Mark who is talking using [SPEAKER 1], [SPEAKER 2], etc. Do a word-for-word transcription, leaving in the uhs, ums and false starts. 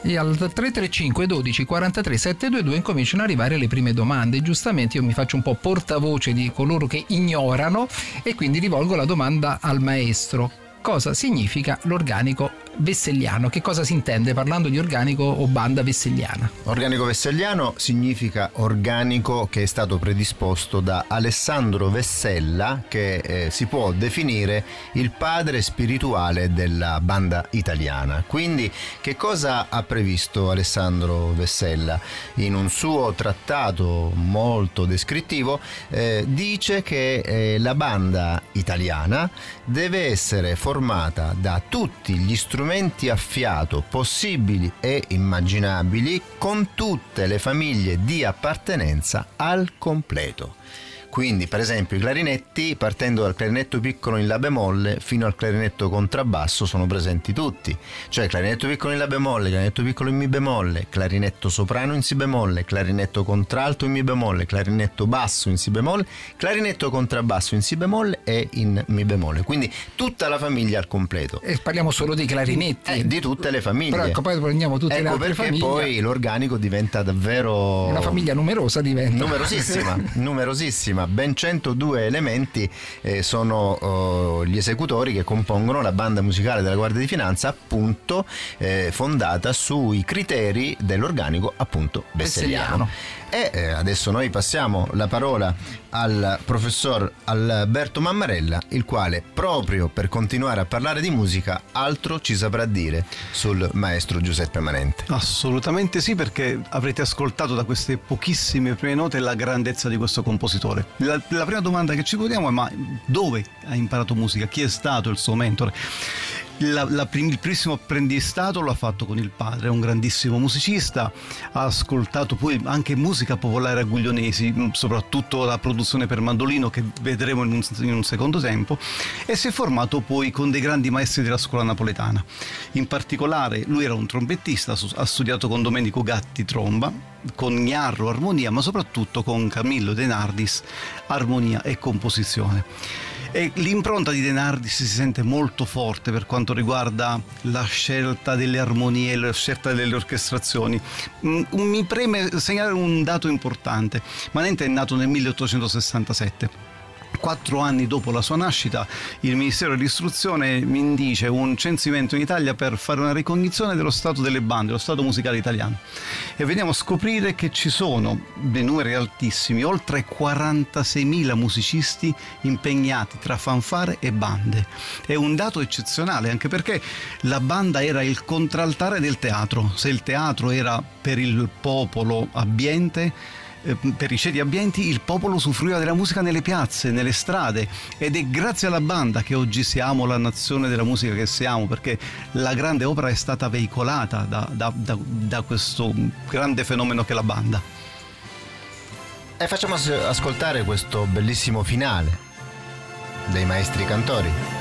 [SPEAKER 1] E al tre tre cinque dodici quarantatré settecentoventidue incominciano ad arrivare le prime domande. Giustamente io mi faccio un po' portavoce di coloro che ignorano e quindi rivolgo la domanda al maestro. Cosa significa l'organico vesselliano? Che cosa si intende parlando di organico o banda vesselliana?
[SPEAKER 2] Organico vesselliano significa organico che è stato predisposto da Alessandro Vessella, che eh, si può definire il padre spirituale della banda italiana. Quindi che cosa ha previsto Alessandro Vessella? In un suo trattato molto descrittivo eh, dice che eh, la banda italiana deve essere formata da tutti gli strumenti a fiato possibili e immaginabili, con tutte le famiglie di appartenenza al completo. Quindi, per esempio, i clarinetti, partendo dal clarinetto piccolo in La bemolle fino al clarinetto contrabbasso, sono presenti tutti. Cioè clarinetto piccolo in La bemolle, clarinetto piccolo in Mi bemolle, clarinetto soprano in Si bemolle, clarinetto contralto in Mi bemolle, clarinetto basso in Si bemolle, clarinetto contrabbasso in Si bemolle e in Mi bemolle. Quindi tutta la famiglia al completo.
[SPEAKER 1] E parliamo solo dei clarinetti.
[SPEAKER 2] Eh, di tutte le famiglie.
[SPEAKER 1] Però ecco, poi prendiamo tutte
[SPEAKER 2] ecco
[SPEAKER 1] le altre
[SPEAKER 2] perché
[SPEAKER 1] famiglie.
[SPEAKER 2] Poi l'organico diventa davvero...
[SPEAKER 1] Una famiglia numerosa diventa.
[SPEAKER 2] Numerosissima, numerosissima. Ben centodue elementi eh, sono oh, gli esecutori che compongono la banda musicale della Guardia di Finanza, appunto eh, fondata sui criteri dell'organico appunto vesselliano. E eh, adesso noi passiamo la parola al professor Alberto Mammarella, il quale proprio per continuare a parlare di musica altro ci saprà dire sul maestro Giuseppe Manente.
[SPEAKER 3] Assolutamente sì, perché avrete ascoltato da queste pochissime prime note la grandezza di questo compositore. La, la prima domanda che ci poniamo è: ma dove ha imparato musica? Chi è stato il suo mentore? La, la prim, il primissimo apprendistato l'ha fatto con il padre, è un grandissimo musicista, ha ascoltato poi anche musica popolare aguglionesi, soprattutto la produzione per mandolino che vedremo in un, in un secondo tempo, e si è formato poi con dei grandi maestri della scuola napoletana. In particolare lui era un trombettista, ha studiato con Domenico Gatti tromba, con Gnarro armonia, ma soprattutto con Camillo De Nardis armonia e composizione. E l'impronta di De Nardis si sente molto forte per quanto riguarda la scelta delle armonie, la scelta delle orchestrazioni. Mi preme segnalare un dato importante. Manente è nato nel milleottocentosessantasette. Quattro anni dopo la sua nascita il Ministero dell'Istruzione mi indice un censimento in Italia per fare una ricognizione dello stato delle bande, dello stato musicale italiano, e veniamo a scoprire che ci sono dei numeri altissimi, oltre quarantaseimila musicisti impegnati tra fanfare e bande. È un dato eccezionale, anche perché la banda era il contraltare del teatro. Se il teatro era per il popolo abbiente, per i ceti abbienti, il popolo usufruiva della musica nelle piazze, nelle strade, ed è grazie alla banda che oggi siamo la nazione della musica che siamo, perché la grande opera è stata veicolata da, da, da, da questo grande fenomeno che è la banda.
[SPEAKER 2] E facciamo ascoltare questo bellissimo finale dei maestri cantori.